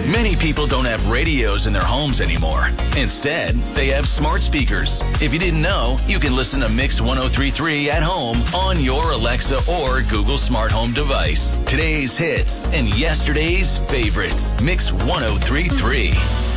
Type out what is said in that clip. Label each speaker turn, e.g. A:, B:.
A: Many people don't have radios in their homes anymore. Instead, they have smart speakers. If you didn't know, you can listen to Mix 103.3 at home on your Alexa or Google smart home device. Today's hits and yesterday's favorites. Mix 103.3.